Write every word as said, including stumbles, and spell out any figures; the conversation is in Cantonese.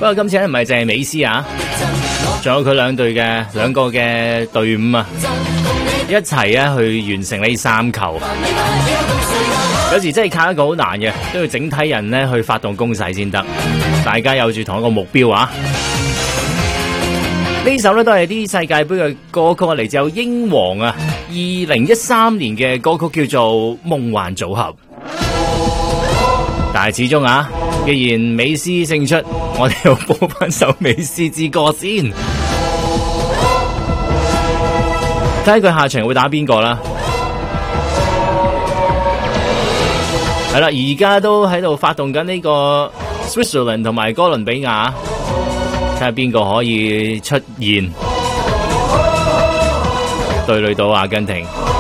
過今次咧唔係淨係美斯啊，仲有佢兩隊嘅兩個嘅隊伍啊，一齊啊去完成呢三球。有時真係靠一個好難嘅，都要整體人咧去發動攻勢先得。大家有住同一個目標啊！呢首咧都係啲世界盃嘅歌曲，嚟自有英皇啊，二零一三年嘅歌曲叫做《夢幻組合》。但係始終啊，既然美斯勝出，我哋要播翻首美斯之歌先，睇下佢下場會打邊個啦。係啦，而家都喺度發動緊呢個 Switzerland 同埋哥倫比亞，睇下邊個可以出現對壘到阿根廷。